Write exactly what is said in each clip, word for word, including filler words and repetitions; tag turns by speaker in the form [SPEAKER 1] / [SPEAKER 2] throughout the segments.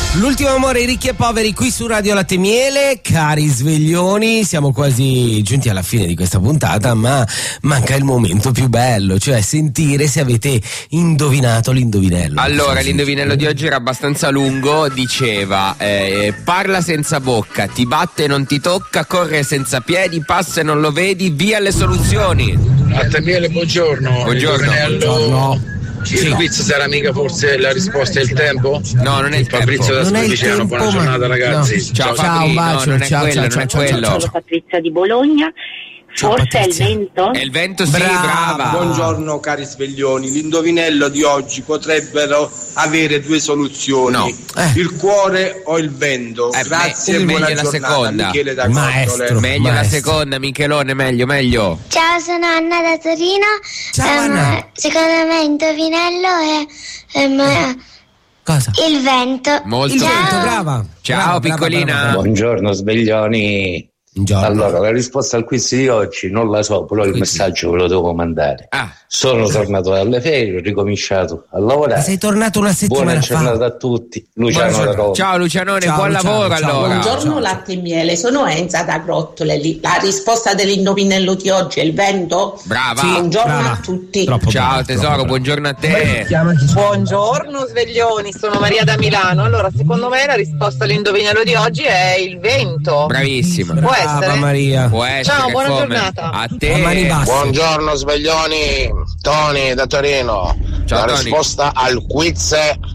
[SPEAKER 1] L'ultimo amore, i ricchi e poveri, qui su Radio Latte e Miele. Cari sveglioni, siamo quasi giunti alla fine di questa puntata, ma manca il momento più bello, cioè sentire se avete indovinato l'indovinello.
[SPEAKER 2] Allora, l'indovinello di oggi era abbastanza lungo, diceva eh, parla senza bocca, ti batte e non ti tocca, corre senza piedi, passa e non lo vedi, via le soluzioni.
[SPEAKER 3] Latte e Miele, buongiorno.
[SPEAKER 2] Buongiorno.
[SPEAKER 1] Buongiorno.
[SPEAKER 3] Il quiz sarà mica forse la risposta è il tempo?
[SPEAKER 2] No, non è il
[SPEAKER 3] Fabrizio da
[SPEAKER 1] Non è il
[SPEAKER 3] Spudiciano,
[SPEAKER 1] tempo,
[SPEAKER 3] buona giornata
[SPEAKER 1] ma-
[SPEAKER 3] ragazzi.
[SPEAKER 1] no.
[SPEAKER 2] Ciao,
[SPEAKER 1] Ciao,
[SPEAKER 2] Fabri,
[SPEAKER 1] bacio,
[SPEAKER 2] no, non è
[SPEAKER 1] ciao,
[SPEAKER 2] quello,
[SPEAKER 1] ciao,
[SPEAKER 2] non è
[SPEAKER 1] ciao,
[SPEAKER 2] quello.
[SPEAKER 1] ciao,
[SPEAKER 4] Sono Patrizia di Bologna.
[SPEAKER 1] Ciao,
[SPEAKER 4] Forse è il
[SPEAKER 1] Patrizia.
[SPEAKER 4] vento?
[SPEAKER 2] È il vento, sì,
[SPEAKER 1] Brava.
[SPEAKER 2] brava.
[SPEAKER 5] Buongiorno cari sveglioni, l'indovinello di oggi potrebbero avere due soluzioni,
[SPEAKER 2] No.
[SPEAKER 1] Eh.
[SPEAKER 5] il cuore o il vento.
[SPEAKER 2] Eh,
[SPEAKER 5] Grazie
[SPEAKER 2] me-
[SPEAKER 5] e buona
[SPEAKER 2] meglio la
[SPEAKER 5] giornata.
[SPEAKER 2] seconda.
[SPEAKER 5] Michele da
[SPEAKER 1] Maestro.
[SPEAKER 5] Cortole.
[SPEAKER 2] Meglio la
[SPEAKER 1] Maestro.
[SPEAKER 2] seconda, Michelone, meglio, meglio.
[SPEAKER 6] Ciao, sono Anna da Torino.
[SPEAKER 1] Ciao,
[SPEAKER 6] Ehm,
[SPEAKER 1] Anna.
[SPEAKER 6] Secondo me indovinello è ehm,
[SPEAKER 1] Cosa?
[SPEAKER 6] il vento.
[SPEAKER 2] Molto
[SPEAKER 1] Il
[SPEAKER 2] bene.
[SPEAKER 1] vento, brava.
[SPEAKER 2] Ciao,
[SPEAKER 1] Brava, brava,
[SPEAKER 2] piccolina.
[SPEAKER 1] brava, brava.
[SPEAKER 7] Buongiorno sveglioni.
[SPEAKER 1] Buongiorno.
[SPEAKER 7] Allora, la risposta al quiz di oggi non la so, però il
[SPEAKER 1] Quiz.
[SPEAKER 7] messaggio ve lo devo mandare.
[SPEAKER 2] Ah,
[SPEAKER 7] Sono tornato dalle ferie, ho ricominciato a lavorare.
[SPEAKER 1] Sei tornato una
[SPEAKER 7] Buona
[SPEAKER 1] settimana
[SPEAKER 7] giornata
[SPEAKER 1] fa.
[SPEAKER 7] a tutti. Luciano
[SPEAKER 1] Buona
[SPEAKER 7] da Roma.
[SPEAKER 2] ciao Lucianone,
[SPEAKER 1] Ciao,
[SPEAKER 2] buon
[SPEAKER 1] Luciano,
[SPEAKER 2] lavoro
[SPEAKER 1] ciao.
[SPEAKER 2] allora.
[SPEAKER 8] Buongiorno
[SPEAKER 1] ciao.
[SPEAKER 8] Latte e Miele, sono Enza da Grottole. Lì. La risposta dell'indovinello di oggi è il vento?
[SPEAKER 2] Brava.
[SPEAKER 8] Sì, buongiorno
[SPEAKER 1] brava.
[SPEAKER 8] a tutti.
[SPEAKER 1] Troppo
[SPEAKER 2] Ciao
[SPEAKER 1] brava,
[SPEAKER 2] tesoro,
[SPEAKER 1] troppo brava.
[SPEAKER 2] buongiorno a te.
[SPEAKER 9] Buongiorno sveglioni, sono Maria da Milano. Allora, secondo me la risposta all'indovinello di oggi è il vento.
[SPEAKER 2] Bravissima.
[SPEAKER 9] Può
[SPEAKER 1] Brava
[SPEAKER 9] essere?
[SPEAKER 1] Maria.
[SPEAKER 2] Può essere,
[SPEAKER 9] Ciao, buona
[SPEAKER 2] come?
[SPEAKER 9] giornata.
[SPEAKER 2] A
[SPEAKER 1] A
[SPEAKER 2] te.
[SPEAKER 1] mani basse.
[SPEAKER 3] Buongiorno sveglioni, Tony da Torino.
[SPEAKER 2] Ciao,
[SPEAKER 3] la
[SPEAKER 2] Tony.
[SPEAKER 3] risposta al quiz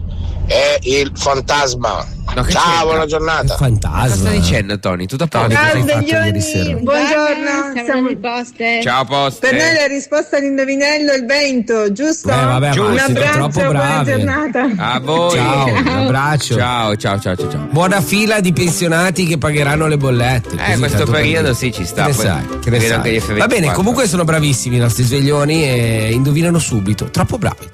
[SPEAKER 3] è il fantasma.
[SPEAKER 2] No, che
[SPEAKER 3] Ciao,
[SPEAKER 2] c'entra?
[SPEAKER 3] buona
[SPEAKER 1] È
[SPEAKER 3] giornata.
[SPEAKER 1] fantasma.
[SPEAKER 2] Cosa stai dicendo, Tony? Tutto a posto?
[SPEAKER 1] Cosa hai fatto ieri sera?
[SPEAKER 10] Buongiorno, siamo-
[SPEAKER 2] Ciao, poste.
[SPEAKER 10] per noi la risposta all'indovinello è il vento, giusto?
[SPEAKER 1] Eh, vabbè,
[SPEAKER 2] Giusto.
[SPEAKER 1] ma
[SPEAKER 10] Un
[SPEAKER 1] siete
[SPEAKER 10] abbraccio,
[SPEAKER 1] troppo
[SPEAKER 10] buona
[SPEAKER 1] bravi.
[SPEAKER 10] giornata.
[SPEAKER 2] A voi.
[SPEAKER 1] Ciao, un abbraccio.
[SPEAKER 2] Ciao, ciao, ciao, ciao, ciao.
[SPEAKER 1] Buona fila di pensionati che pagheranno le bollette.
[SPEAKER 2] Eh,
[SPEAKER 1] così
[SPEAKER 2] questo
[SPEAKER 1] tanto per
[SPEAKER 2] periodo
[SPEAKER 1] dire.
[SPEAKER 2] sì, ci sta.
[SPEAKER 1] Che ne
[SPEAKER 2] Poi
[SPEAKER 1] sai, che ne
[SPEAKER 2] vedo
[SPEAKER 1] sai.
[SPEAKER 2] anche gli F
[SPEAKER 1] Va bene,
[SPEAKER 2] ventiquattro.
[SPEAKER 1] comunque sono bravissimi i nostri sveglioni e indovinano subito. Troppo bravi.